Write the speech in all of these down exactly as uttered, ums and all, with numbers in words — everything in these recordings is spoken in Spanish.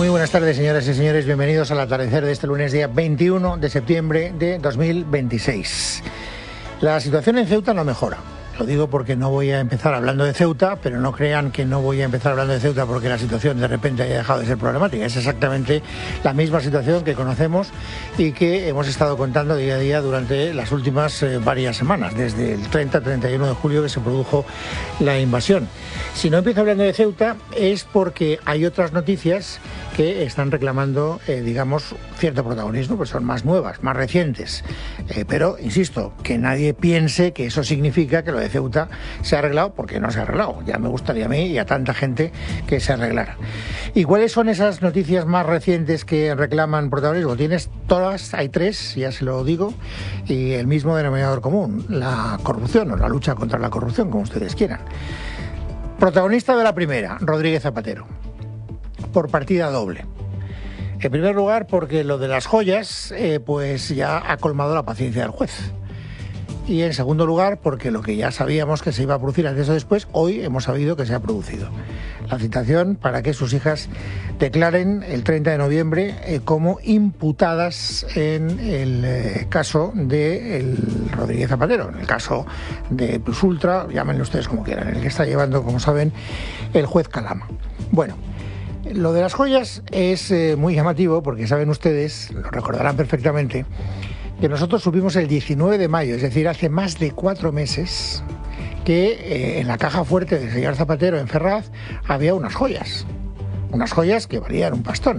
Muy buenas tardes, señoras y señores. Bienvenidos al atardecer de este lunes, día veintiuno de septiembre de dos mil veintiséis. La situación en Ceuta no mejora. Lo digo porque no voy a empezar hablando de Ceuta, pero no crean que no voy a empezar hablando de Ceuta porque la situación de repente haya dejado de ser problemática. Es exactamente la misma situación que conocemos y que hemos estado contando día a día durante las últimas eh, varias semanas, desde el treinta a treinta y uno de julio que se produjo la invasión. Si no empiezo hablando de Ceuta es porque hay otras noticias que están reclamando, eh, digamos, cierto protagonismo, pues son más nuevas, más recientes. Eh, pero, insisto, que nadie piense que eso significa que lo de Ceuta se ha arreglado, porque no se ha arreglado. Ya me gustaría a mí y a tanta gente que se arreglara. ¿Y cuáles son esas noticias más recientes que reclaman protagonismo? Tienes todas, hay tres, ya se lo digo, y el mismo denominador común, la corrupción o la lucha contra la corrupción, como ustedes quieran. Protagonista de la primera, Rodríguez Zapatero, por partida doble. En primer lugar, porque lo de las joyas, eh, pues ya ha colmado la paciencia del juez. Y en segundo lugar, porque lo que ya sabíamos que se iba a producir antes o después, hoy hemos sabido que se ha producido. La citación para que sus hijas declaren el treinta de noviembre eh, como imputadas en el eh, caso de el Rodríguez Zapatero, en el caso de Plus Ultra, llámenlo ustedes como quieran, el que está llevando, como saben, el juez Calama. Bueno, lo de las joyas es eh, muy llamativo porque saben ustedes, lo recordarán perfectamente, que nosotros supimos el diecinueve de mayo, es decir, hace más de cuatro meses, que eh, en la caja fuerte del señor Zapatero en Ferraz había unas joyas, unas joyas que valían un pastón.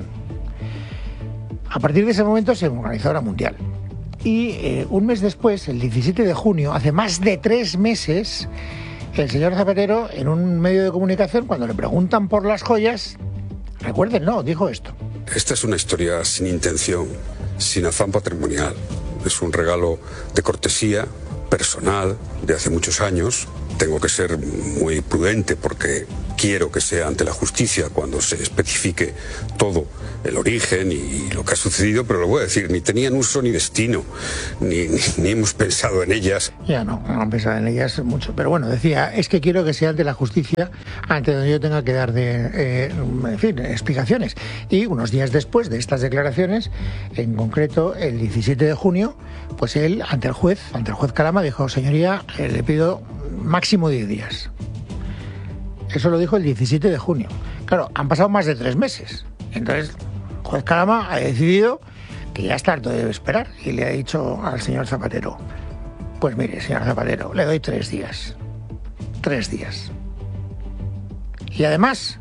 A partir de ese momento se organizó la Mundial. Y eh, un mes después, el diecisiete de junio, hace más de tres meses, el señor Zapatero, en un medio de comunicación, cuando le preguntan por las joyas, recuerden, no, dijo esto. Esta es una historia sin intención, sin afán patrimonial. Es un regalo de cortesía personal de hace muchos años. Tengo que ser muy prudente porque quiero que sea ante la justicia cuando se especifique todo el origen y lo que ha sucedido, pero lo voy a decir, ni tenían uso ni destino, ni, ni, ni hemos pensado en ellas. Ya no, no han pensado en ellas mucho, pero bueno, decía, es que quiero que sea ante la justicia, ante donde yo tenga que dar de, eh, en fin, explicaciones. Y unos días después de estas declaraciones, en concreto el diecisiete de junio, pues él, ante el juez, ante el juez Calama, dijo, señoría, eh, le pido máximo diez días. Eso lo dijo el diecisiete de junio. Claro, han pasado más de tres meses. Entonces, el juez Calama ha decidido que ya está harto de esperar y le ha dicho al señor Zapatero, pues mire, señor Zapatero, le doy tres días. Tres días. Y además,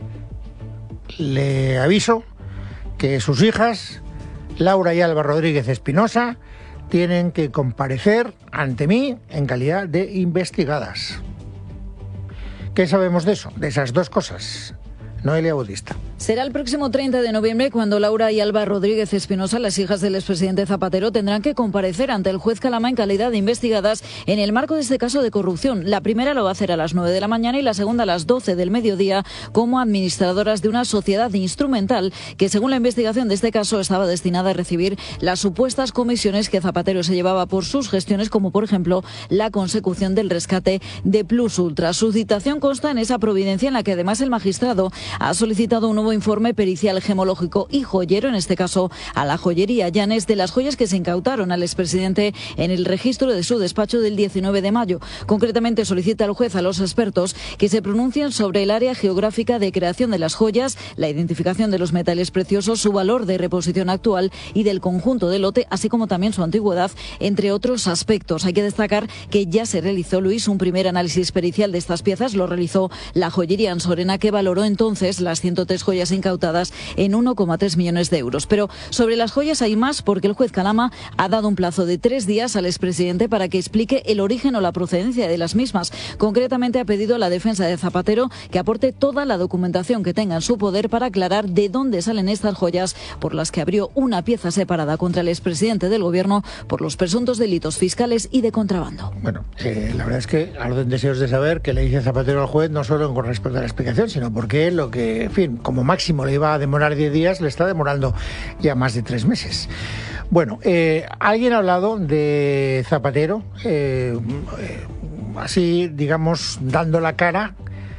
le aviso que sus hijas, Laura y Alba Rodríguez Espinosa, tienen que comparecer ante mí en calidad de investigadas. ¿Qué sabemos de eso? De esas dos cosas. Noelia Bautista. Será el próximo treinta de noviembre cuando Laura y Alba Rodríguez Espinosa, las hijas del expresidente Zapatero, tendrán que comparecer ante el juez Calama en calidad de investigadas en el marco de este caso de corrupción. La primera lo va a hacer a las nueve de la mañana y la segunda a las doce del mediodía como administradoras de una sociedad instrumental que, según la investigación de este caso, estaba destinada a recibir las supuestas comisiones que Zapatero se llevaba por sus gestiones, como por ejemplo la consecución del rescate de Plus Ultra. Su citación consta en esa providencia en la que además el magistrado ha solicitado un nuevo informe pericial gemológico y joyero, en este caso a la joyería Llanes, de las joyas que se incautaron al expresidente en el registro de su despacho del diecinueve de mayo. Concretamente solicita al juez a los expertos que se pronuncien sobre el área geográfica de creación de las joyas, la identificación de los metales preciosos, su valor de reposición actual y del conjunto del lote, así como también su antigüedad, entre otros aspectos. Hay que destacar que ya se realizó, Luis, un primer análisis pericial de estas piezas, lo realizó la joyería Ansorena, que valoró entonces las ciento tres joyas incautadas en uno coma tres millones de euros. Pero sobre las joyas hay más, porque el juez Calama ha dado un plazo de tres días al expresidente para que explique el origen o la procedencia de las mismas. Concretamente ha pedido a la defensa de Zapatero que aporte toda la documentación que tenga en su poder para aclarar de dónde salen estas joyas por las que abrió una pieza separada contra el expresidente del gobierno por los presuntos delitos fiscales y de contrabando. Bueno, eh, la verdad es que arden deseos de saber qué le dice Zapatero al juez, no solo con respecto a la explicación, sino porque lo que, en fin, como máximo le iba a demorar diez días, le está demorando ya más de tres meses. Bueno, eh, alguien ha hablado de Zapatero, eh, eh, así, digamos, dando la cara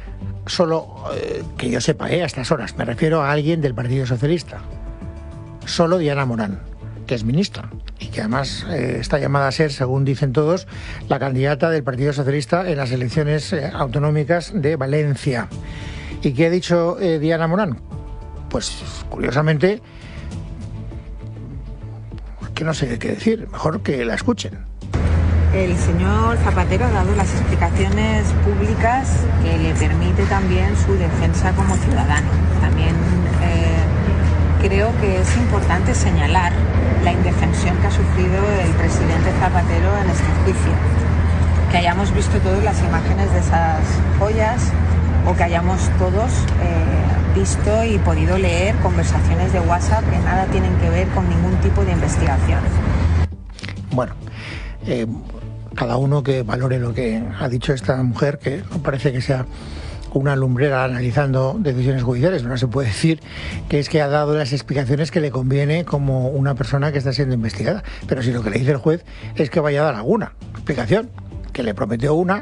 solo, eh, que yo sepa, eh, a estas horas, me refiero a alguien del Partido Socialista. Solo Diana Morán, que es ministra y que además eh, está llamada a ser, según dicen todos, la candidata del Partido Socialista en las elecciones eh, autonómicas de Valencia. ¿Y qué ha dicho eh, Diana Morán? Pues, curiosamente, que no sé qué decir, mejor que la escuchen. El señor Zapatero ha dado las explicaciones públicas que le permite también su defensa como ciudadano. También eh, creo que es importante señalar la indefensión que ha sufrido el presidente Zapatero en este juicio. Que hayamos visto todas las imágenes de esas joyas o que hayamos todos eh, visto y podido leer conversaciones de WhatsApp que nada tienen que ver con ningún tipo de investigación. Bueno, eh, cada uno que valore lo que ha dicho esta mujer, que no parece que sea una lumbrera analizando decisiones judiciales. No se puede decir que es que ha dado las explicaciones que le conviene como una persona que está siendo investigada. Pero si lo que le dice el juez es que vaya a dar alguna explicación, que le prometió una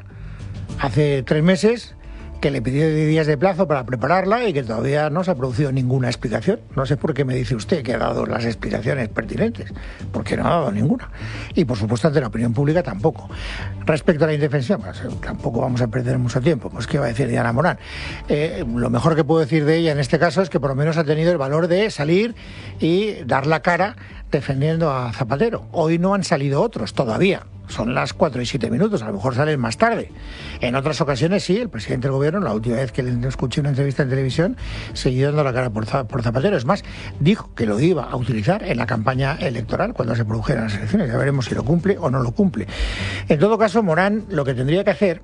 hace tres meses, que le pidió diez días de plazo para prepararla y que todavía no se ha producido ninguna explicación. No sé por qué me dice usted que ha dado las explicaciones pertinentes, porque no ha dado ninguna. Y por supuesto ante la opinión pública tampoco. Respecto a la indefensión, pues, tampoco vamos a perder mucho tiempo. Pues qué va a decir Diana Morán. Eh, lo mejor que puedo decir de ella en este caso es que por lo menos ha tenido el valor de salir y dar la cara defendiendo a Zapatero. Hoy no han salido otros todavía. Son las cuatro y siete minutos, a lo mejor salen más tarde. En otras ocasiones sí, el presidente del gobierno, la última vez que le escuché una entrevista en televisión, siguió dando la cara por, por Zapatero. Es más, dijo que lo iba a utilizar en la campaña electoral cuando se produjeran las elecciones. Ya veremos si lo cumple o no lo cumple. En todo caso, Morán lo que tendría que hacer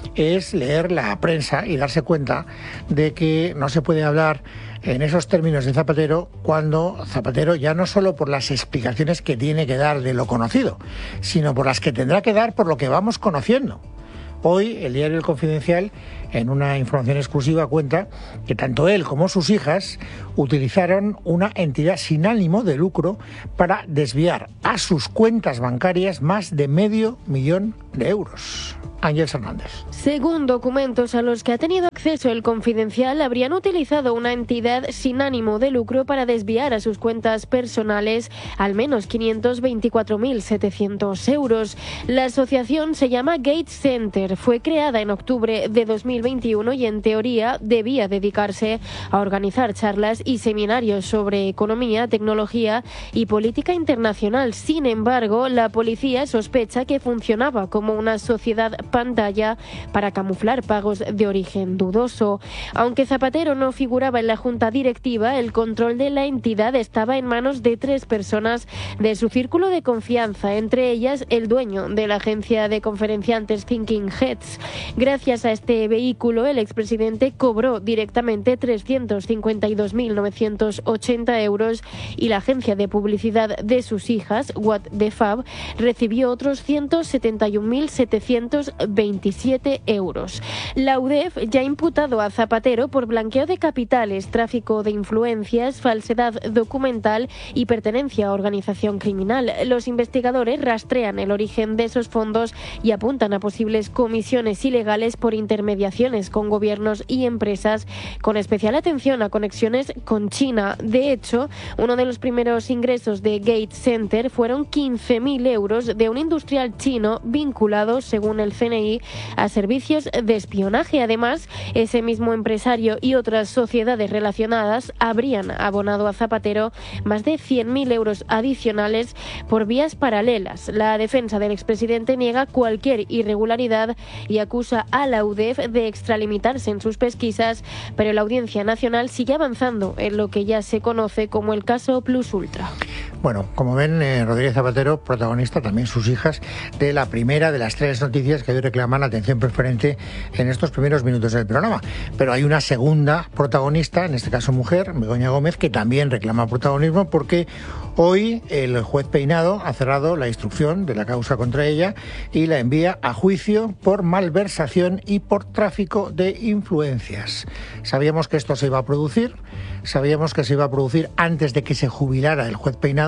es leer la prensa y darse cuenta de que no se puede hablar en esos términos de Zapatero cuando Zapatero, ya no solo por las explicaciones que tiene que dar de lo conocido, sino por las que tendrá que dar por lo que vamos conociendo. Hoy el diario El Confidencial, en una información exclusiva, cuenta que tanto él como sus hijas utilizaron una entidad sin ánimo de lucro para desviar a sus cuentas bancarias más de medio millón de euros. Ángeles Hernández. Según documentos a los que ha tenido acceso El Confidencial, habrían utilizado una entidad sin ánimo de lucro para desviar a sus cuentas personales al menos quinientos veinticuatro mil setecientos euros. La asociación se llama Gates Center, fue creada en octubre de dos mil veintiuno y en teoría debía dedicarse a organizar charlas y seminarios sobre economía, tecnología y política internacional. Sin embargo, la policía sospecha que funcionaba como una sociedad pantalla para camuflar pagos de origen dudoso. Aunque Zapatero no figuraba en la junta directiva, el control de la entidad estaba en manos de tres personas de su círculo de confianza, entre ellas el dueño de la agencia de conferenciantes Thinking Heads. Gracias a este vehículo, el expresidente cobró directamente trescientos cincuenta y dos mil novecientos ochenta euros y la agencia de publicidad de sus hijas, What the Fab, recibió otros ciento setenta y un mil setecientos veintisiete euros. La U D E F ya ha imputado a Zapatero por blanqueo de capitales, tráfico de influencias, falsedad documental y pertenencia a organización criminal. Los investigadores rastrean el origen de esos fondos y apuntan a posibles comisiones ilegales por intermediaciones con gobiernos y empresas, con especial atención a conexiones con China. De hecho, uno de los primeros ingresos de Gates Center fueron quince mil euros de un industrial chino vinculado, según el C N I, a servicios de espionaje. Además, ese mismo empresario y otras sociedades relacionadas habrían abonado a Zapatero más de cien mil euros adicionales por vías paralelas. La defensa del expresidente niega cualquier irregularidad y acusa a la U D E F de extralimitarse en sus pesquisas, pero la Audiencia Nacional sigue avanzando en lo que ya se conoce como el caso Plus Ultra. Bueno, como ven, eh, Rodríguez Zapatero, protagonista, también sus hijas, de la primera de las tres noticias que hoy reclaman la atención preferente en estos primeros minutos del programa. Pero hay una segunda protagonista, en este caso mujer, Begoña Gómez, que también reclama protagonismo porque hoy el juez Peinado ha cerrado la instrucción de la causa contra ella y la envía a juicio por malversación y por tráfico de influencias. Sabíamos que esto se iba a producir, sabíamos que se iba a producir antes de que se jubilara el juez Peinado,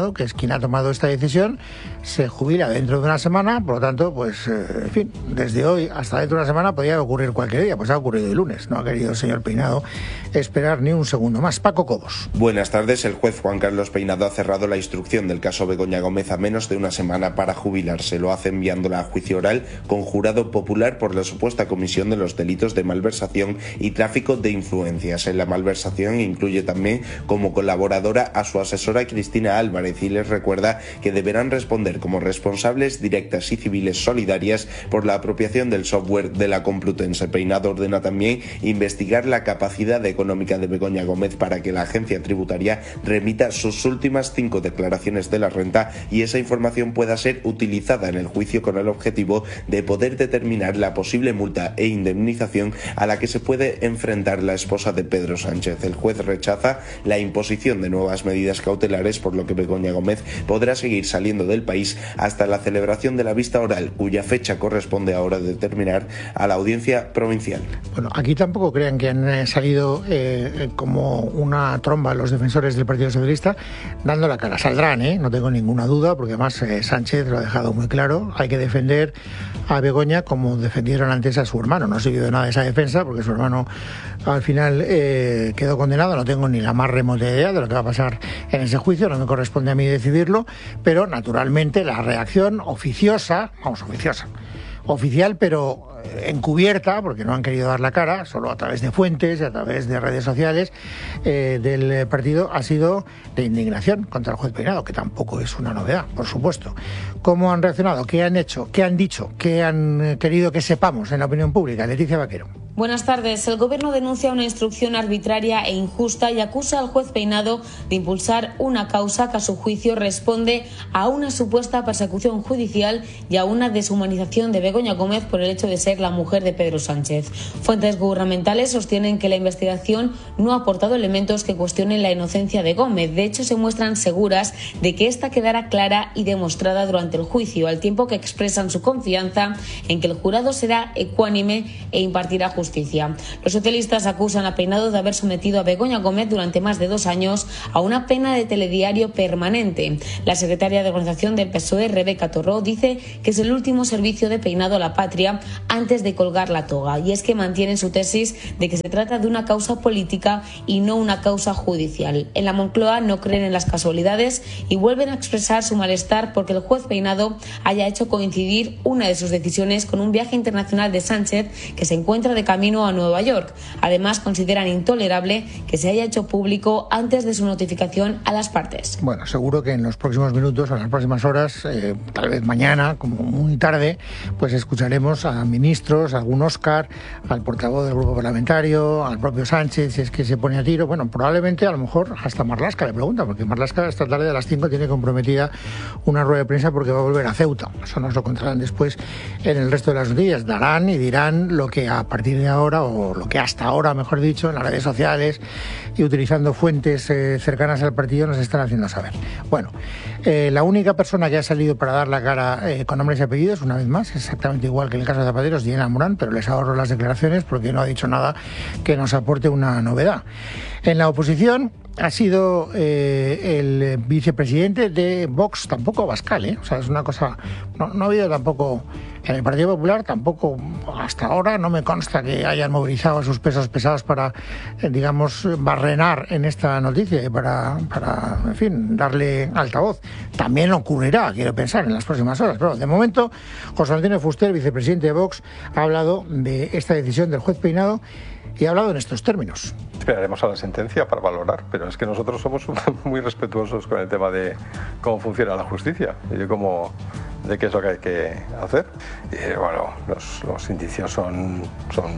Peinado, que es quien ha tomado esta decisión, se jubila dentro de una semana, por lo tanto, pues, eh, en fin, desde hoy hasta dentro de una semana podría ocurrir cualquier día, pues ha ocurrido el lunes, no ha querido el señor Peinado esperar ni un segundo más. Paco Cobos. Buenas tardes, el juez Juan Carlos Peinado ha cerrado la instrucción del caso Begoña Gómez a menos de una semana para jubilarse. Lo hace enviándola a juicio oral con jurado popular por la supuesta comisión de los delitos de malversación y tráfico de influencias. En la malversación incluye también como colaboradora a su asesora Cristina Álvarez y les recuerda que deberán responder como responsables directas y civiles solidarias por la apropiación del software de la Complutense. Peinado ordena también investigar la capacidad económica de Begoña Gómez para que la agencia tributaria remita sus últimas cinco declaraciones de la renta y esa información pueda ser utilizada en el juicio con el objetivo de poder determinar la posible multa e indemnización a la que se puede enfrentar la esposa de Pedro Sánchez. El juez rechaza la imposición de nuevas medidas cautelares, por lo que Begoña Gómez podrá seguir saliendo del país hasta la celebración de la vista oral, cuya fecha corresponde ahora determinar a la audiencia provincial. Bueno, aquí tampoco crean que han salido eh, como una tromba los defensores del Partido Socialista dando la cara. Saldrán, ¿eh? No tengo ninguna duda, porque además eh, Sánchez lo ha dejado muy claro. Hay que defender a Begoña como defendieron antes a su hermano. No ha seguido nada de esa defensa, porque su hermano al final eh, quedó condenado. No tengo ni la más remota idea de lo que va a pasar en ese juicio, no me corresponde a mí decidirlo, pero naturalmente la reacción oficiosa, vamos, oficiosa, oficial, pero encubierta, porque no han querido dar la cara, solo a través de fuentes y a través de redes sociales eh, del partido, ha sido de indignación contra el juez Peinado, que tampoco es una novedad, por supuesto. ¿Cómo han reaccionado? ¿Qué han hecho? ¿Qué han dicho? ¿Qué han querido que sepamos en la opinión pública? Leticia Vaquero. Buenas tardes. El Gobierno denuncia una instrucción arbitraria e injusta y acusa al juez Peinado de impulsar una causa que a su juicio responde a una supuesta persecución judicial y a una deshumanización de Begoña Gómez por el hecho de ser la mujer de Pedro Sánchez. Fuentes gubernamentales sostienen que la investigación no ha aportado elementos que cuestionen la inocencia de Gómez. De hecho, se muestran seguras de que esta quedará clara y demostrada durante el juicio, al tiempo que expresan su confianza en que el jurado será ecuánime e impartirá justicia. Justicia. Los socialistas acusan a Peinado de haber sometido a Begoña Gómez durante más de dos años a una pena de telediario permanente. La secretaria de Organización del P S O E, Rebeca Torró, dice que es el último servicio de Peinado a la patria antes de colgar la toga, y es que mantiene su tesis de que se trata de una causa política y no una causa judicial. En la Moncloa no creen en las casualidades y vuelven a expresar su malestar porque el juez Peinado haya hecho coincidir una de sus decisiones con un viaje internacional de Sánchez que se encuentra de camino a Nueva York. Además, consideran intolerable que se haya hecho público antes de su notificación a las partes. Bueno, seguro que en los próximos minutos o en las próximas horas, eh, tal vez mañana, como muy tarde, pues escucharemos a ministros, a algún Óscar, al portavoz del grupo parlamentario, al propio Sánchez, si es que se pone a tiro. Bueno, probablemente, a lo mejor, hasta Marlaska le pregunta, porque Marlaska esta tarde a las cinco tiene comprometida una rueda de prensa porque va a volver a Ceuta. Eso nos lo contarán después en el resto de las noticias. Darán y dirán lo que a partir de ahora, o lo que hasta ahora, mejor dicho, en las redes sociales y utilizando fuentes eh, cercanas al partido nos están haciendo saber. Bueno, eh, la única persona que ha salido para dar la cara eh, con nombres y apellidos, una vez más, exactamente igual que en el caso de Zapatero, es Diana Morán, pero les ahorro las declaraciones porque no ha dicho nada que nos aporte una novedad. En la oposición ha sido eh, el vicepresidente de Vox, tampoco Abascal, ¿eh? O sea, es una cosa, no, no ha habido tampoco, en el Partido Popular tampoco, hasta ahora no me consta que hayan movilizado a sus pesos pesados para, eh, digamos, barrenar en esta noticia y para, para, en fin, darle altavoz. También ocurrirá, quiero pensar, en las próximas horas, pero de momento José Antonio Fuster, vicepresidente de Vox, ha hablado de esta decisión del juez Peinado y ha hablado en estos términos. Esperaremos a la sentencia para valorar, pero es que nosotros somos muy respetuosos con el tema de cómo funciona la justicia y de cómo, de qué es lo que hay que hacer. Y bueno, los, los indicios son, son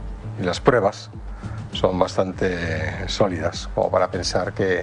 y las pruebas son bastante sólidas como para pensar que,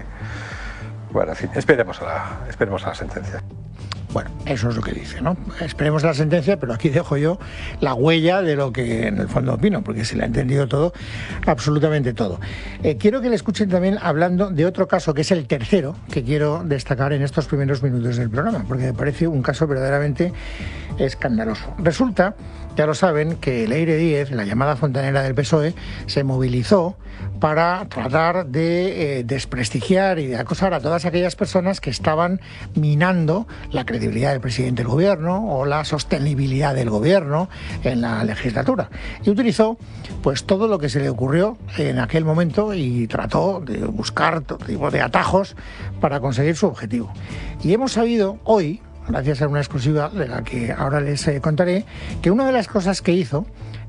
bueno, en fin, esperemos a la, esperemos a la sentencia. Bueno, eso es lo que dice, ¿no? Esperemos la sentencia, pero aquí dejo yo la huella de lo que en el fondo opino, porque se le ha entendido todo, absolutamente todo. Eh, quiero que le escuchen también hablando de otro caso, que es el tercero, que quiero destacar en estos primeros minutos del programa, porque me parece un caso verdaderamente escandaloso. Resulta Ya lo saben que Leire Díez, la llamada fontanera del P S O E, se movilizó para tratar de eh, desprestigiar y de acosar a todas aquellas personas que estaban minando la credibilidad del presidente del gobierno o la sostenibilidad del gobierno en la legislatura. Y utilizó pues todo lo que se le ocurrió en aquel momento y trató de buscar todo tipo de atajos para conseguir su objetivo. Y hemos sabido hoy, gracias a una exclusiva de la que ahora les eh, contaré, que una de las cosas que hizo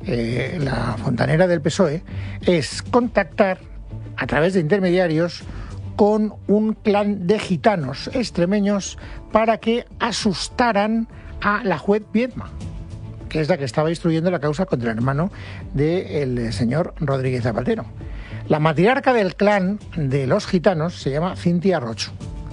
eh, la fontanera del P S O E es contactar a través de intermediarios con un clan de gitanos extremeños para que asustaran a la juez Viedma, que es la que estaba instruyendo la causa contra el hermano del señor Rodríguez Zapatero. La matriarca del clan de los gitanos se llama Cintia Rocho.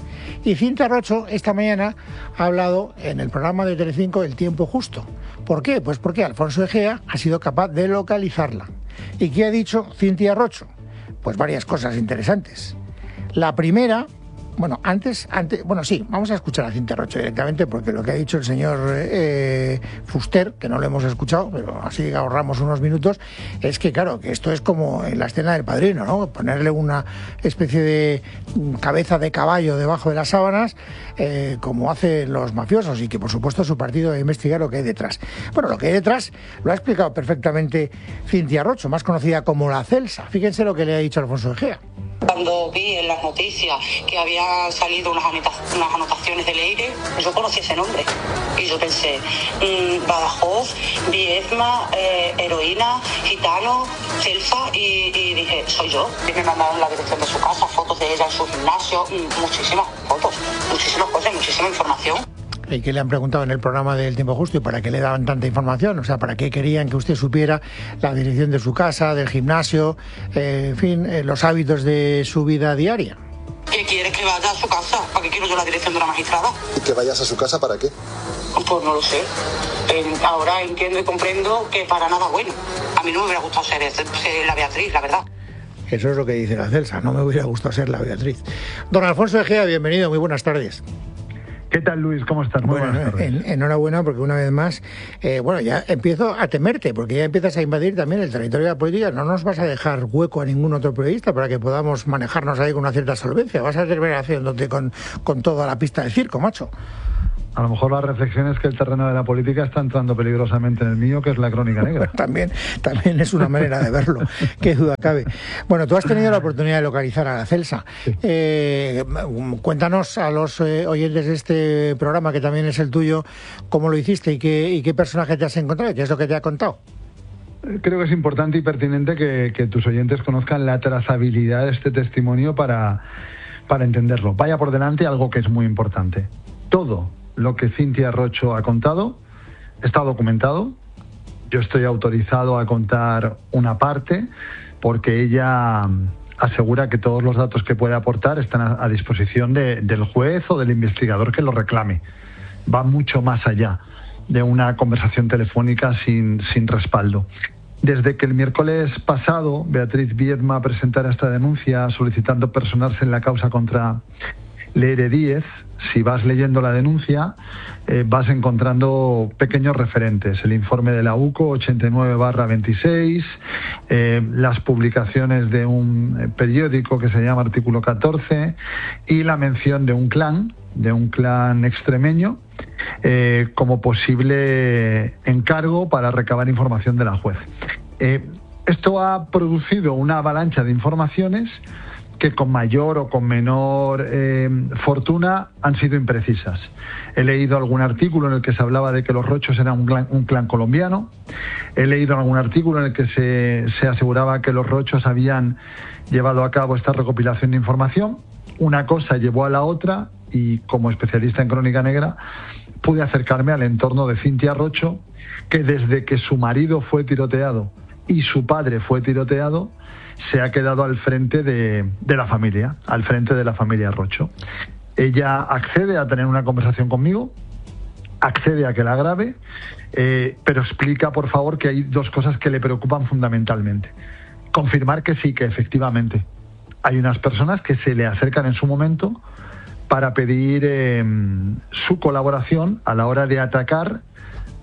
Y Cintia Rocho esta mañana ha hablado en el programa de Telecinco El Tiempo Justo. ¿Por qué? Pues porque Alfonso Egea ha sido capaz de localizarla. ¿Y qué ha dicho Cintia Rocho? Pues varias cosas interesantes. La primera, bueno, antes, antes, bueno, sí, vamos a escuchar a Cintia Rocho directamente, porque lo que ha dicho el señor eh, Fuster, que no lo hemos escuchado, pero así ahorramos unos minutos, es que claro, que esto es como en la escena del Padrino, ¿no? Ponerle una especie de cabeza de caballo debajo de las sábanas, eh, como hacen los mafiosos, y que por supuesto su partido debe investigar lo que hay detrás. Bueno, lo que hay detrás lo ha explicado perfectamente Cintia Rocho, más conocida como la Celsa. Fíjense lo que le ha dicho Alfonso Egea. Cuando vi en las noticias que habían salido unas, anota- unas anotaciones de Leire, yo conocí ese nombre y yo pensé, mmm, Badajoz, Viedma, eh, heroína, gitano, Celsa, y, y dije, soy yo. Y me mandaron la dirección de su casa, fotos de ella en su gimnasio, mmm, muchísimas fotos, muchísimas cosas, muchísima información. ¿Y qué le han preguntado en el programa del Tiempo Justo? ¿Y para qué le daban tanta información? O sea, ¿para qué querían que usted supiera la dirección de su casa, del gimnasio, eh, en fin, eh, los hábitos de su vida diaria? ¿Qué quieres que vaya a su casa? ¿Para qué quiero yo la dirección de una magistrada? ¿Y que vayas a su casa para qué? Pues no lo sé. Eh, ahora entiendo y comprendo que para nada bueno. A mí no me hubiera gustado ser, ser la Beatriz, la verdad. Eso es lo que dice la Celsa, no me hubiera gustado ser la Beatriz. Don Alfonso Egea, bienvenido, muy buenas tardes. ¿Qué tal, Luis? ¿Cómo estás? Muy bueno, buenas tardes. En, enhorabuena, porque una vez más, eh, bueno, ya empiezo a temerte, porque ya empiezas a invadir también el territorio de la política. No nos vas a dejar hueco a ningún otro periodista para que podamos manejarnos ahí con una cierta solvencia. Vas a terminar haciéndote con, con toda la pista de circo, macho. A lo mejor la reflexión es que el terreno de la política está entrando peligrosamente en el mío, que es la crónica negra. también, también es una manera de verlo, qué duda cabe. Bueno, tú has tenido la oportunidad de localizar a la Celsa. Sí. Eh, cuéntanos a los eh, oyentes de este programa, que también es el tuyo, cómo lo hiciste y qué, y qué personaje te has encontrado y qué es lo que te ha contado. Creo que es importante y pertinente que, que tus oyentes conozcan la trazabilidad de este testimonio para, para entenderlo. Vaya por delante algo que es muy importante. Todo lo que Cintia Rocho ha contado está documentado. Yo estoy autorizado a contar una parte porque ella asegura que todos los datos que puede aportar están a, a disposición de, del juez o del investigador que lo reclame. Va mucho más allá de una conversación telefónica sin, sin respaldo. Desde que el miércoles pasado Beatriz Viedma presentara esta denuncia solicitando personarse en la causa contra Leire Díez, si vas leyendo la denuncia, eh, vas encontrando pequeños referentes. El informe de la U C O ochenta y nueve barra veintiséis, eh, las publicaciones de un periódico que se llama Artículo catorce y la mención de un clan, de un clan extremeño, eh, como posible encargo para recabar información de la juez. Eh, esto ha producido una avalancha de informaciones que con mayor o con menor eh, fortuna han sido imprecisas. He leído algún artículo en el que se hablaba de que los Rochos eran un clan, un clan colombiano. He leído algún artículo en el que se, se aseguraba que los Rochos habían llevado a cabo esta recopilación de información. Una cosa llevó a la otra y, como especialista en crónica negra, pude acercarme al entorno de Cintia Rocho, que desde que su marido fue tiroteado y su padre fue tiroteado, se ha quedado al frente de, de la familia, al frente de la familia Rocho. Ella accede a tener una conversación conmigo, accede a que la grabe, eh, pero explica, por favor, que hay dos cosas que le preocupan fundamentalmente. Confirmar que sí, que efectivamente hay unas personas que se le acercan en su momento para pedir eh, su colaboración a la hora de atacar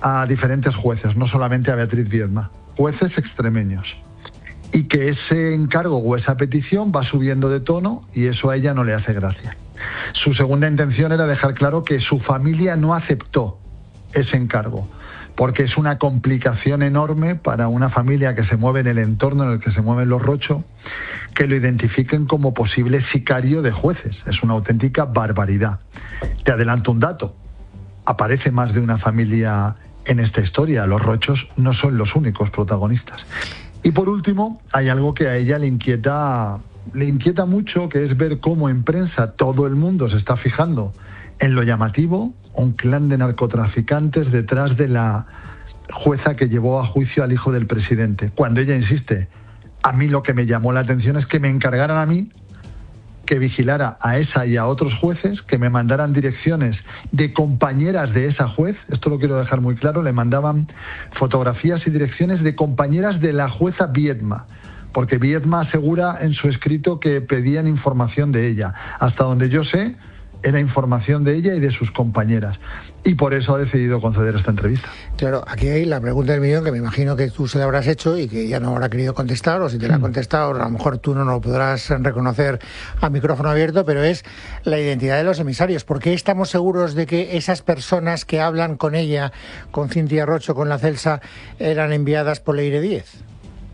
a diferentes jueces, no solamente a Beatriz Viedma, jueces extremeños. Y que ese encargo o esa petición va subiendo de tono y eso a ella no le hace gracia. Su segunda intención era dejar claro que su familia no aceptó ese encargo, porque es una complicación enorme para una familia que se mueve en el entorno en el que se mueven los Rocho, que lo identifiquen como posible sicario de jueces. Es una auténtica barbaridad. Te adelanto un dato. Aparece más de una familia en esta historia. Los Rochos no son los únicos protagonistas. Y por último, hay algo que a ella le inquieta, le inquieta mucho, que es ver cómo en prensa todo el mundo se está fijando en lo llamativo, un clan de narcotraficantes detrás de la jueza que llevó a juicio al hijo del presidente. Cuando ella insiste, a mí lo que me llamó la atención es que me encargaran a mí que vigilara a esa y a otros jueces, que me mandaran direcciones de compañeras de esa juez, esto lo quiero dejar muy claro, le mandaban fotografías y direcciones de compañeras de la jueza Viedma, porque Viedma asegura en su escrito que pedían información de ella. Hasta donde yo sé, era información de ella y de sus compañeras. Y por eso ha decidido conceder esta entrevista. Claro, aquí hay la pregunta del millón, que me imagino que tú se la habrás hecho y que ya no habrá querido contestar, o si te la ha contestado, a lo mejor tú no lo podrás reconocer a micrófono abierto, pero es la identidad de los emisarios. ¿Por qué estamos seguros de que esas personas que hablan con ella, con Cintia Rocho, con la Celsa, eran enviadas por Leire Díez?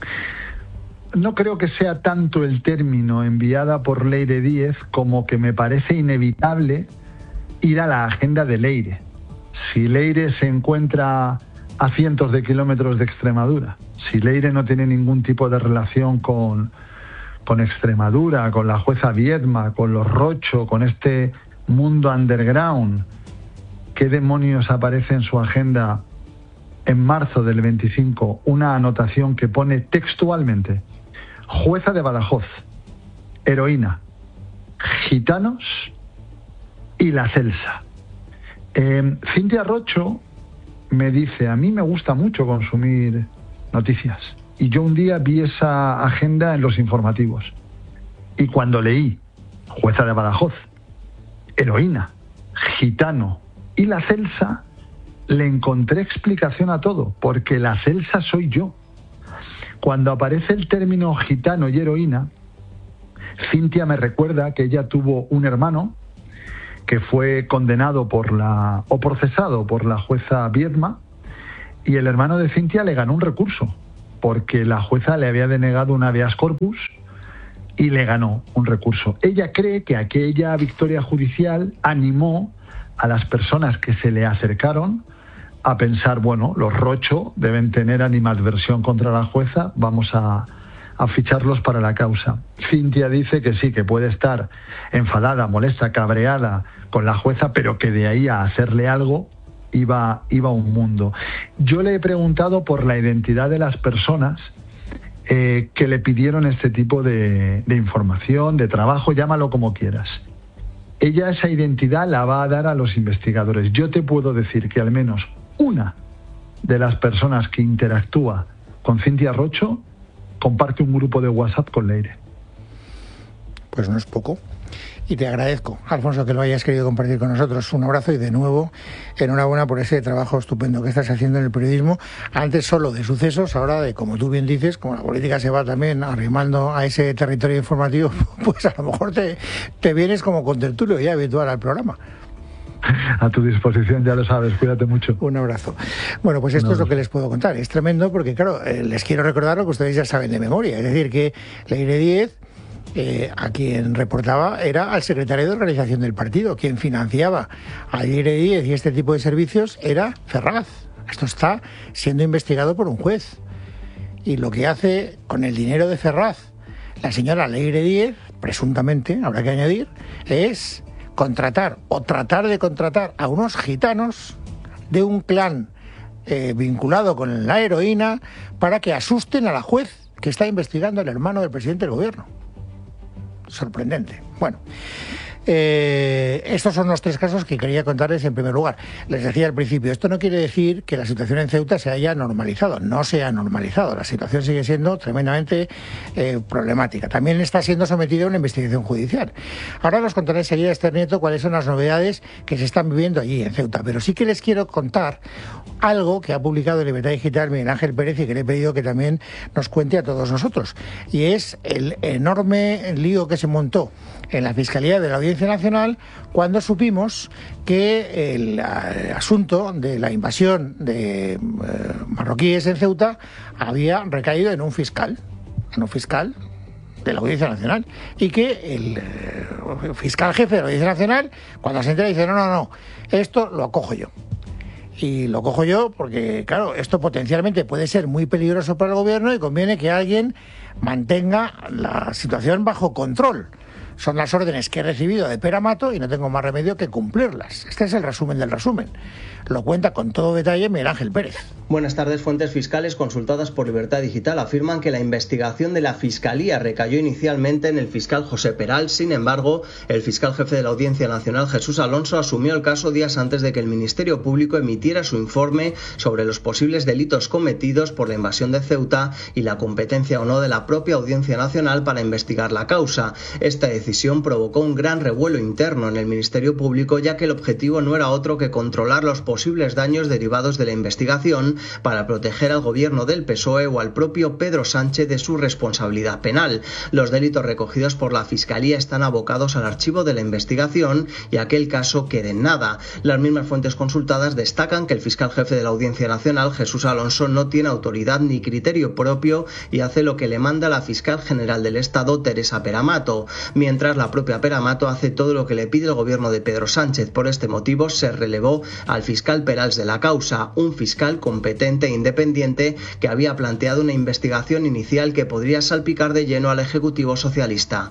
No creo que sea tanto el término enviada por Leire Díez como que me parece inevitable ir a la agenda de Leire. Si Leire se encuentra a cientos de kilómetros de Extremadura, si Leire no tiene ningún tipo de relación con, con Extremadura, con la jueza Viedma, con los Rocho, con este mundo underground, ¿qué demonios aparece en su agenda en marzo del veinticinco? Una anotación que pone textualmente: jueza de Badajoz, heroína, gitanos y la Celsa. Eh, Cintia Rocho me dice, a mí me gusta mucho consumir noticias. Y yo un día vi esa agenda en los informativos. Y cuando leí jueza de Badajoz, heroína, gitano y la Celsa, le encontré explicación a todo, porque la Celsa soy yo. Cuando aparece el término gitano y heroína, Cintia me recuerda que ella tuvo un hermano que fue condenado por la o procesado por la jueza Viedma, y el hermano de Cintia le ganó un recurso porque la jueza le había denegado un habeas corpus y le ganó un recurso. Ella cree que aquella victoria judicial animó a las personas que se le acercaron a pensar, bueno, los Rocho deben tener animadversión contra la jueza, vamos a, a ficharlos para la causa. Cintia dice que sí, que puede estar enfadada, molesta, cabreada con la jueza, pero que de ahí a hacerle algo iba, iba un mundo. Yo le he preguntado por la identidad de las personas eh, que le pidieron este tipo de, de información, de trabajo, llámalo como quieras. Ella esa identidad la va a dar a los investigadores. Yo te puedo decir que al menos una de las personas que interactúa con Cintia Rocho comparte un grupo de WhatsApp con Leire. Pues no es poco. Y te agradezco, Alfonso, que lo hayas querido compartir con nosotros. Un abrazo y de nuevo enhorabuena por ese trabajo estupendo que estás haciendo en el periodismo. Antes solo de sucesos, ahora de, como tú bien dices, como la política se va también arrimando a ese territorio informativo, pues a lo mejor te, te vienes como contertulio ya habitual al programa. A tu disposición, ya lo sabes, cuídate mucho. Un abrazo. Bueno, pues esto no. es lo que les puedo contar. Es tremendo porque, claro, eh, les quiero recordar lo que ustedes ya saben de memoria. Es decir, que Leire Díez, eh, a quien reportaba, era al secretario de organización del partido. Quien financiaba a Leire Díez y este tipo de servicios era Ferraz. Esto está siendo investigado por un juez. Y lo que hace con el dinero de Ferraz la señora Leire Díez, presuntamente, habrá que añadir, es contratar o tratar de contratar a unos gitanos de un clan eh, vinculado con la heroína para que asusten a la juez que está investigando al hermano del presidente del gobierno. Sorprendente. Bueno, Eh, estos son los tres casos que quería contarles en primer lugar. Les decía al principio, esto no quiere decir que la situación en Ceuta se haya normalizado, no se ha normalizado, la situación sigue siendo tremendamente eh, problemática. También está siendo sometida a una investigación judicial. Ahora nos contaré enseguida, Esther Nieto, cuáles son las novedades que se están viviendo allí en Ceuta, pero sí que les quiero contar algo que ha publicado Libertad Digital Miguel Ángel Pérez y que le he pedido que también nos cuente a todos nosotros, y es el enorme lío que se montó en la Fiscalía de la Audiencia Nacional cuando supimos que el, el asunto de la invasión de eh, marroquíes en Ceuta había recaído en un fiscal, en un fiscal de la Audiencia Nacional, y que el eh, fiscal jefe de la Audiencia Nacional, cuando se entera, dice, no, no, no, esto lo acojo yo. Y lo cojo yo porque, claro, esto potencialmente puede ser muy peligroso para el gobierno y conviene que alguien mantenga la situación bajo control. Son las órdenes que he recibido de Pere Amato y no tengo más remedio que cumplirlas. Este es el resumen del resumen. Lo cuenta con todo detalle Miguel Ángel Pérez. Buenas tardes. Fuentes fiscales consultadas por Libertad Digital afirman que la investigación de la Fiscalía recayó inicialmente en el fiscal José Peral. Sin embargo, el fiscal jefe de la Audiencia Nacional, Jesús Alonso, asumió el caso días antes de que el Ministerio Público emitiera su informe sobre los posibles delitos cometidos por la invasión de Ceuta y la competencia o no de la propia Audiencia Nacional para investigar la causa. Esta decisión provocó un gran revuelo interno en el Ministerio Público, ya que el objetivo no era otro que controlar los posibles daños derivados de la investigación para proteger al gobierno del P S O E o al propio Pedro Sánchez de su responsabilidad penal. Los delitos recogidos por la Fiscalía están abocados al archivo de la investigación y aquel caso queda en nada. Las mismas fuentes consultadas destacan que el fiscal jefe de la Audiencia Nacional, Jesús Alonso, no tiene autoridad ni criterio propio y hace lo que le manda la fiscal general del Estado, Teresa Pere Amato, mientras la propia Pere Amato hace todo lo que le pide el gobierno de Pedro Sánchez. Por este motivo se relevó al fiscal Perals de la causa, un fiscal competente e independiente que había planteado una investigación inicial que podría salpicar de lleno al Ejecutivo socialista.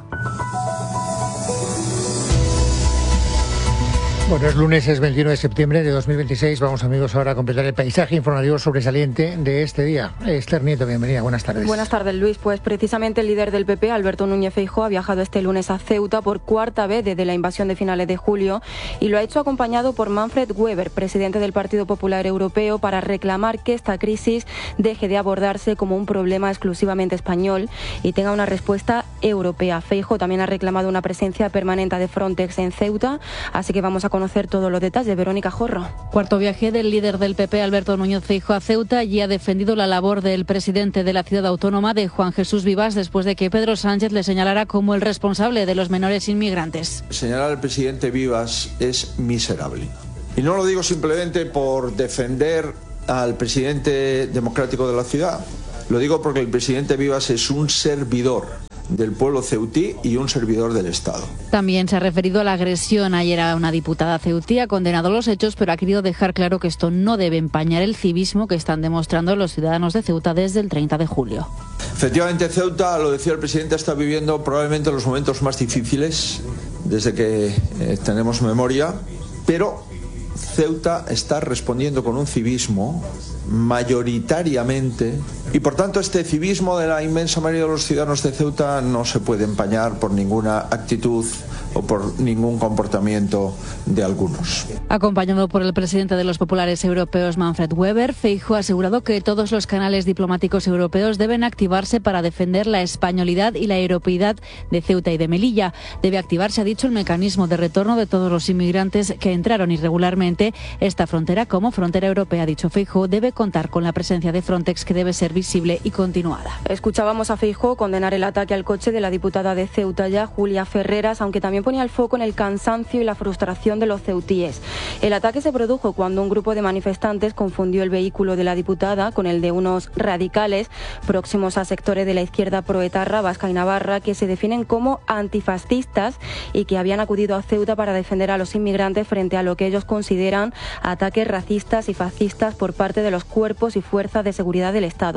Bueno, es lunes, es veintiuno de septiembre de dos mil veintiséis. Vamos, amigos, ahora a completar el paisaje informativo sobresaliente de este día. Esther Nieto, bienvenida, buenas tardes. Buenas tardes, Luis. Pues precisamente el líder del P P, Alberto Núñez Feijóo, ha viajado este lunes a Ceuta por cuarta vez desde la invasión de finales de julio y lo ha hecho acompañado por Manfred Weber, presidente del Partido Popular Europeo, para reclamar que esta crisis deje de abordarse como un problema exclusivamente español y tenga una respuesta europea. Feijóo también ha reclamado una presencia permanente de Frontex en Ceuta, así que vamos a conocer todos los detalles de Verónica Jorro. Cuarto viaje del líder del P P, Alberto Núñez Feijóo, a Ceuta, y ha defendido la labor del presidente de la ciudad autónoma, de Juan Jesús Vivas, después de que Pedro Sánchez le señalara como el responsable de los menores inmigrantes. Señalar al presidente Vivas es miserable. Y no lo digo simplemente por defender al presidente democrático de la ciudad. Lo digo porque el presidente Vivas es un servidor del pueblo ceutí y un servidor del Estado. También se ha referido a la agresión ayer a una diputada ceutí, ha condenado los hechos, pero ha querido dejar claro que esto no debe empañar el civismo que están demostrando los ciudadanos de Ceuta desde el treinta de julio. Efectivamente, Ceuta, lo decía el presidente, está viviendo probablemente los momentos más difíciles desde que eh, tenemos memoria, pero Ceuta está respondiendo con un civismo mayoritariamente, y por tanto este civismo de la inmensa mayoría de los ciudadanos de Ceuta no se puede empañar por ninguna actitud o por ningún comportamiento de algunos. Acompañado por el presidente de los populares europeos, Manfred Weber, Feijóo ha asegurado que todos los canales diplomáticos europeos deben activarse para defender la españolidad y la europeidad de Ceuta y de Melilla. Debe activarse, ha dicho, el mecanismo de retorno de todos los inmigrantes que entraron irregularmente. Esta frontera, como frontera europea, ha dicho Feijóo, debe contar con la presencia de Frontex, que debe ser visible y continuada. Escuchábamos a Feijóo condenar el ataque al coche de la diputada de Ceuta ya, Julia Ferreras, aunque también ponía el foco en el cansancio y la frustración de los ceutíes. El ataque se produjo cuando un grupo de manifestantes confundió el vehículo de la diputada con el de unos radicales próximos a sectores de la izquierda proetarra vasca y navarra que se definen como antifascistas y que habían acudido a Ceuta para defender a los inmigrantes frente a lo que ellos consideran ataques racistas y fascistas por parte de los cuerpos y fuerzas de seguridad del Estado.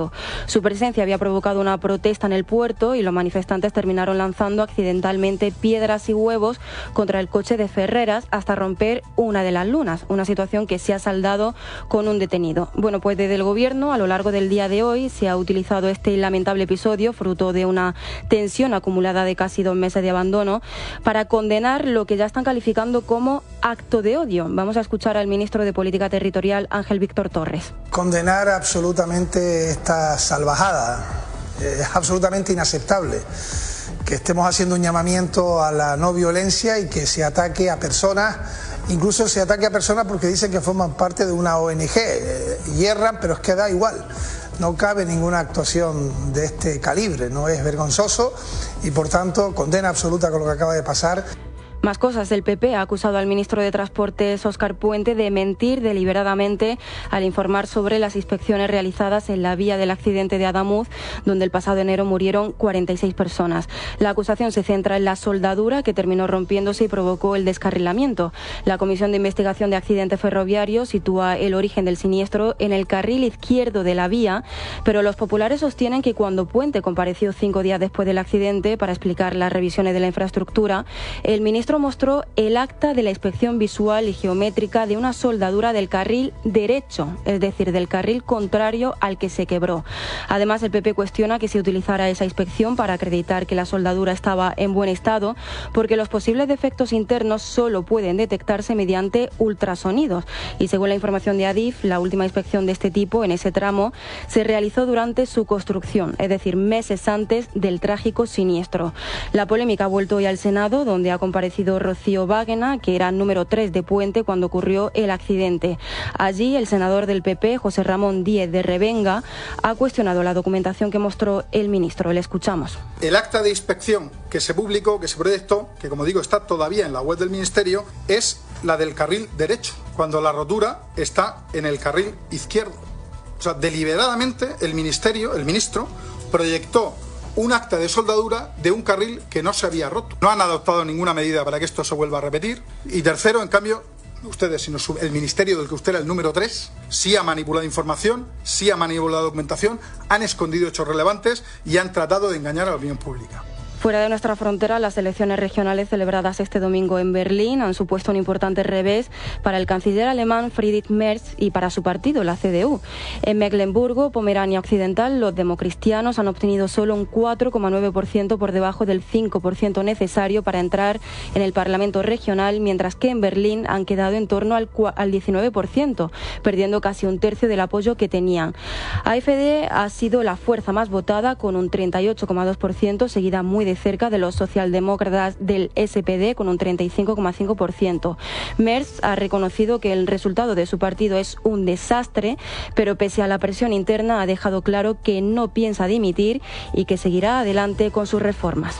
México. Su presencia había provocado una protesta en el puerto y los manifestantes terminaron lanzando accidentalmente piedras y huevos contra el coche de Ferreras hasta romper una de las lunas, una situación que se ha saldado con un detenido. Bueno, pues desde el gobierno a lo largo del día de hoy se ha utilizado este lamentable episodio, fruto de una tensión acumulada de casi dos meses de abandono, para condenar lo que ya están calificando como acto de odio. Vamos a escuchar al ministro de Política Territorial, Ángel Víctor Torres. Condenar absolutamente esta salvajada. Es absolutamente inaceptable que estemos haciendo un llamamiento a la no violencia y que se ataque a personas, incluso se ataque a personas porque dicen que forman parte de una O N G. Eh, hierran, pero es que da igual. No cabe ninguna actuación de este calibre, no es vergonzoso y por tanto condena absoluta con lo que acaba de pasar. Más cosas. El P P ha acusado al ministro de Transportes, Óscar Puente, de mentir deliberadamente al informar sobre las inspecciones realizadas en la vía del accidente de Adamuz, donde el pasado enero murieron cuarenta y seis personas. La acusación se centra en la soldadura que terminó rompiéndose y provocó el descarrilamiento. La Comisión de Investigación de Accidentes Ferroviarios sitúa el origen del siniestro en el carril izquierdo de la vía, pero los populares sostienen que cuando Puente compareció cinco días después del accidente para explicar las revisiones de la infraestructura, el ministro mostró el acta de la inspección visual y geométrica de una soldadura del carril derecho, es decir, del carril contrario al que se quebró. Además, el P P cuestiona que se utilizara esa inspección para acreditar que la soldadura estaba en buen estado, porque los posibles defectos internos solo pueden detectarse mediante ultrasonidos. Y según la información de Adif, la última inspección de este tipo en ese tramo se realizó durante su construcción, es decir, meses antes del trágico siniestro. La polémica ha vuelto hoy al Senado, donde ha comparecido Rocío Báguena, que era número tres de Puente cuando ocurrió el accidente. Allí, el senador del P P, José Ramón Díez de Revenga, ha cuestionado la documentación que mostró el ministro. Le escuchamos. El acta de inspección que se publicó, que se proyectó, que como digo está todavía en la web del Ministerio, es la del carril derecho, cuando la rotura está en el carril izquierdo. O sea, deliberadamente el Ministerio, el ministro, proyectó un acta de soldadura de un carril que no se había roto. No han adoptado ninguna medida para que esto se vuelva a repetir. Y tercero, en cambio, ustedes, sino el ministerio del que usted era el número tres, sí ha manipulado información, sí ha manipulado documentación, han escondido hechos relevantes y han tratado de engañar a la opinión pública. Fuera de nuestra frontera, las elecciones regionales celebradas este domingo en Berlín han supuesto un importante revés para el canciller alemán Friedrich Merz y para su partido, la C D U. En Mecklemburgo, Pomerania Occidental, los democristianos han obtenido solo un cuatro coma nueve por ciento por debajo del cinco por ciento necesario para entrar en el Parlamento regional, mientras que en Berlín han quedado en torno al, al diecinueve por ciento, perdiendo casi un tercio del apoyo que tenían. A F D ha sido la fuerza más votada con un treinta y ocho coma dos por ciento, seguida muy de cerca de los socialdemócratas del S P D con un treinta y cinco coma cinco por ciento. Merz ha reconocido que el resultado de su partido es un desastre, pero pese a la presión interna ha dejado claro que no piensa dimitir y que seguirá adelante con sus reformas.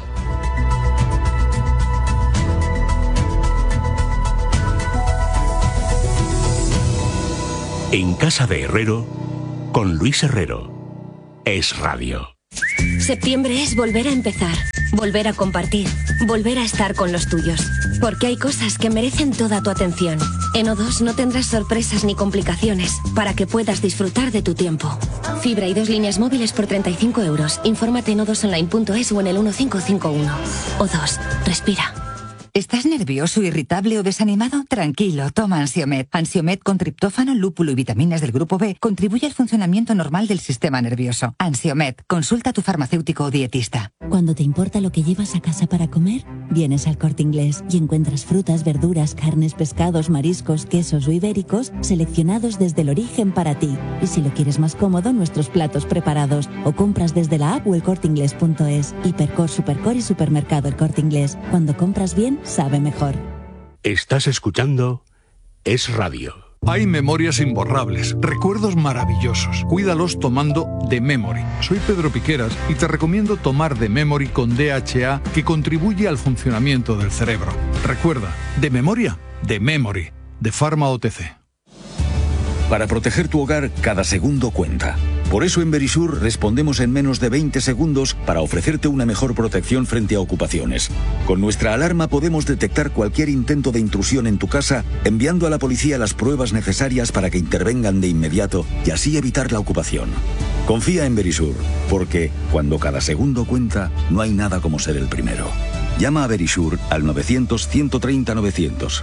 En casa de Herrero, con Luis Herrero. Es Radio. Septiembre es volver a empezar, volver a compartir, volver a estar con los tuyos. Porque hay cosas que merecen toda tu atención. En O dos no tendrás sorpresas ni complicaciones para que puedas disfrutar de tu tiempo. Fibra y dos líneas móviles por treinta y cinco euros. Infórmate en o dos online punto es o en el uno cinco cinco uno. O dos, respira. ¿Estás nervioso, irritable o desanimado? Tranquilo, toma Ansiomed. Ansiomed con triptófano, lúpulo y vitaminas del grupo B contribuye al funcionamiento normal del sistema nervioso. Ansiomed, consulta a tu farmacéutico o dietista. Cuando te importa lo que llevas a casa para comer, vienes al Corte Inglés y encuentras frutas, verduras, carnes, pescados, mariscos, quesos o ibéricos seleccionados desde el origen para ti. Y si lo quieres más cómodo, nuestros platos preparados o compras desde la app o el corte inglés punto es. Hipercor, Supercor y Supermercado El Corte Inglés. Cuando compras bien, sabe mejor. Estás escuchando Es Radio. Hay memorias imborrables, recuerdos maravillosos. Cuídalos tomando The Memory. Soy Pedro Piqueras y te recomiendo tomar The Memory con D H A, que contribuye al funcionamiento del cerebro. Recuerda, de memoria, The Memory, de Pharma O T C. Para proteger tu hogar, cada segundo cuenta. Por eso en Verisur respondemos en menos de veinte segundos para ofrecerte una mejor protección frente a ocupaciones. Con nuestra alarma podemos detectar cualquier intento de intrusión en tu casa, enviando a la policía las pruebas necesarias para que intervengan de inmediato y así evitar la ocupación. Confía en Verisur, porque cuando cada segundo cuenta, no hay nada como ser el primero. Llama a Verisur al novecientos, ciento treinta, novecientos.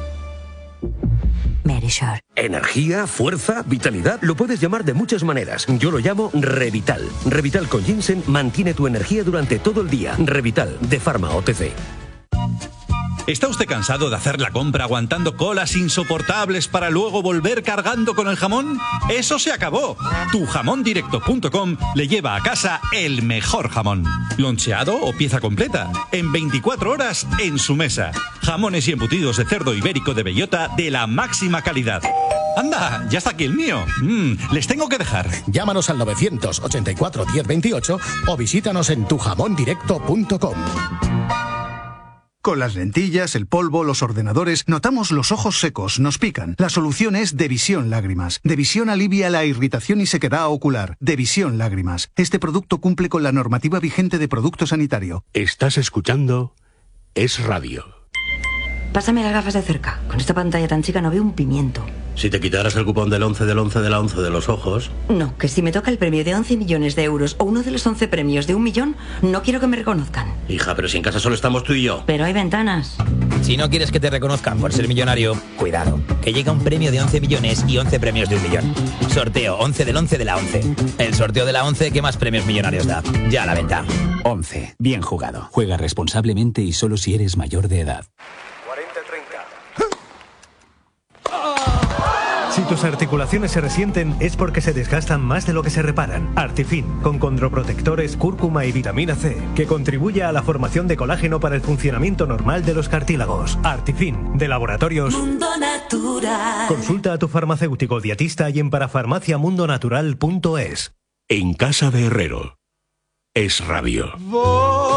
Verisur. Energía, fuerza, vitalidad, lo puedes llamar de muchas maneras. Yo lo llamo Revital. Revital con ginseng mantiene tu energía durante todo el día. Revital, de Pharma O T C. ¿Está usted cansado de hacer la compra aguantando colas insoportables para luego volver cargando con el jamón? ¡Eso se acabó! tu jamón directo punto com le lleva a casa el mejor jamón. Loncheado o pieza completa. En veinticuatro horas en su mesa. Jamones y embutidos de cerdo ibérico de bellota de la máxima calidad. ¡Anda! ¡Ya está aquí el mío! Mm, les tengo que dejar. Llámanos al novecientos ochenta y cuatro, diez veintiocho o visítanos en tu jamón directo punto com. Con las lentillas, el polvo, los ordenadores, notamos los ojos secos, nos pican. La solución es Devisión Lágrimas. Devisión alivia la irritación y sequedad ocular. Devisión Lágrimas. Este producto cumple con la normativa vigente de producto sanitario. Estás escuchando Es Radio. Pásame las gafas de cerca. Con esta pantalla tan chica no veo un pimiento. Si te quitaras el cupón del once del once de la once de los ojos... No, que si me toca el premio de once millones de euros o uno de los once premios de un millón, no quiero que me reconozcan. Hija, pero si en casa solo estamos tú y yo. Pero hay ventanas. Si no quieres que te reconozcan por ser millonario, cuidado, que llega un premio de once millones y once premios de un millón. Sorteo once del once de la once. El sorteo de la once que más premios millonarios da. Ya a la venta. once. Bien jugado. Juega responsablemente y solo si eres mayor de edad. Si tus articulaciones se resienten es porque se desgastan más de lo que se reparan. Artifin, con condroprotectores, cúrcuma y vitamina C, que contribuye a la formación de colágeno para el funcionamiento normal de los cartílagos. Artifin, de Laboratorios Mundo Natural. Consulta a tu farmacéutico dietista y en parafarmaciamundonatural punto es. En casa de Herrero. Es Radio.